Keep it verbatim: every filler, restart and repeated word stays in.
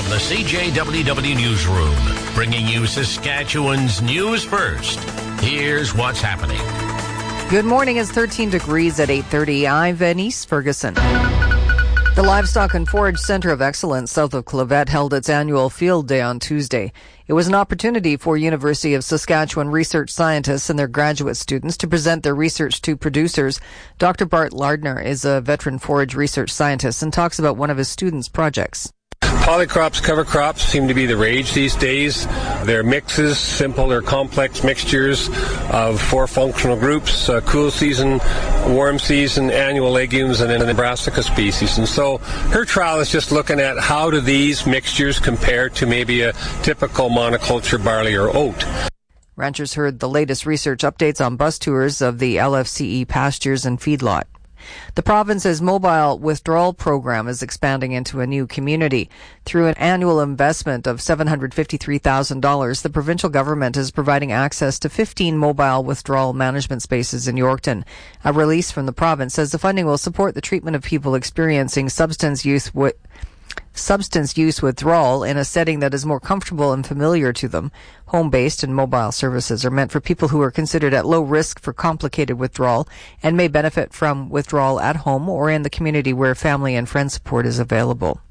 the C J W W Newsroom, bringing you Saskatchewan's news first. Here's what's happening. Good morning. It's thirteen degrees at eight thirty. I'm Venice Ferguson. The Livestock and Forage Centre of Excellence south of Clavet held its annual field day on Tuesday. It was an opportunity for University of Saskatchewan research scientists and their graduate students to present their research to producers. Doctor Bart Lardner is a veteran forage research scientist and talks about one of his students' projects. Polycrops, cover crops seem to be the rage these days. They're mixes, simple or complex mixtures of four functional groups, uh, cool season, warm season, annual legumes, and then the brassica species. And so her trial is just looking at how do these mixtures compare to maybe a typical monoculture barley or oat. Ranchers heard the latest research updates on bus tours of the L F C E pastures and feedlot. The province's mobile withdrawal program is expanding into a new community. Through an annual investment of seven hundred fifty-three thousand dollars, the provincial government is providing access to fifteen mobile withdrawal management spaces in Yorkton. A release from the province says the funding will support the treatment of people experiencing substance use wi- substance use withdrawal in a setting that is more comfortable and familiar to them. Home-based and mobile services are meant for people who are considered at low risk for complicated withdrawal and may benefit from withdrawal at home or in the community where family and friend support is available.